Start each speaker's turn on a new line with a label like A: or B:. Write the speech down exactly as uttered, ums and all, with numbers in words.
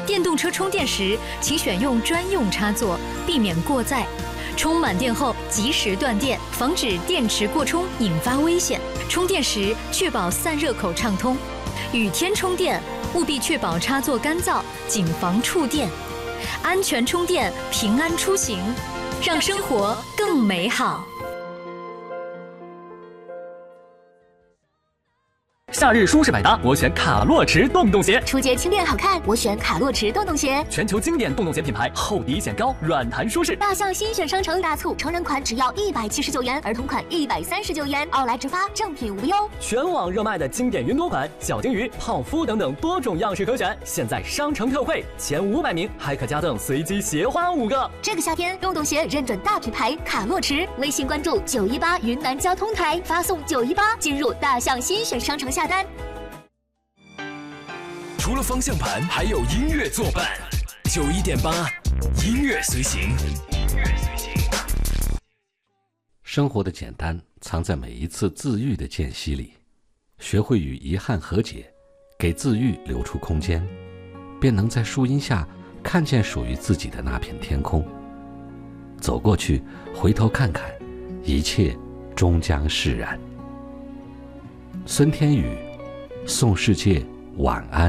A: 电动车充电时，请选用专用插座，避免过载。充满电后及时断电，防止电池过充引发危险。充电时确保散热口畅通。雨天充电务必确保插座干燥，谨防触电。安全充电，平安出行，让生活更美好。
B: 夏日舒适百搭，我选卡洛驰洞洞鞋。
C: 初阶轻便好看，我选卡洛驰洞洞鞋。
B: 全球经典洞洞鞋品牌，厚底显高，软弹舒适。
C: 大象新选商城大促，成人款只要一百七十九元，儿童款一百三十九元，奥莱直发，正品无忧。
B: 全网热卖的经典云朵款、小金鱼、泡芙等等多种样式可选，现在商城特惠，前五百名还可加赠随机鞋花五个。
C: 这个夏天，洞洞鞋认准大品牌卡洛驰，微信关注九一八云南交通台，发送九一八进入大象新选商城下单。
D: 除了方向盘，还有音乐作伴。九一点八，音乐随行。
E: 生活的简单藏在每一次自愈的间隙里，学会与遗憾和解，给自愈留出空间，便能在树荫下看见属于自己的那片天空。走过去，回头看看，一切终将释然。孙天宇，送世界晚安。